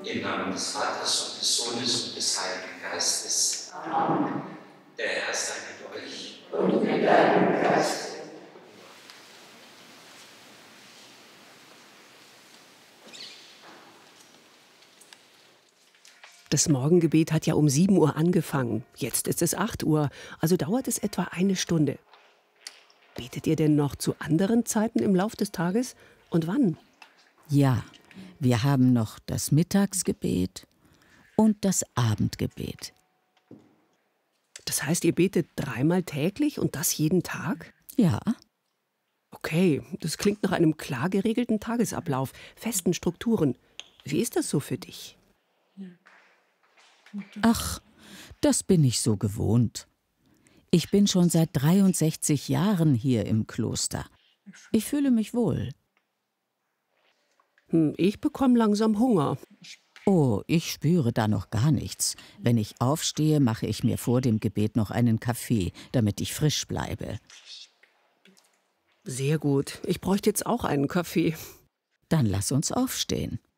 Im Namen des Vaters und des Sohnes und des Heiligen Geistes. Amen. Der Herr sei mit euch. Und mit deinem Geiste. Das Morgengebet hat ja um 7 Uhr angefangen. Jetzt ist es 8 Uhr, also dauert es etwa eine Stunde. Betet ihr denn noch zu anderen Zeiten im Lauf des Tages? Und wann? Ja, wir haben noch das Mittagsgebet und das Abendgebet. Das heißt, ihr betet 3-mal täglich und das jeden Tag? Ja, Okay, das klingt nach einem klar geregelten Tagesablauf, festen Strukturen. Wie ist das so für dich? ach, das bin ich so gewohnt. Ich bin schon seit 63 Jahren hier im Kloster. Ich fühle mich wohl. Ich bekomme langsam Hunger. Oh, ich spüre da noch gar nichts. Wenn ich aufstehe, mache ich mir vor dem Gebet noch einen Kaffee, damit ich frisch bleibe. Sehr gut. Ich bräuchte jetzt auch einen Kaffee. Dann lass uns aufstehen.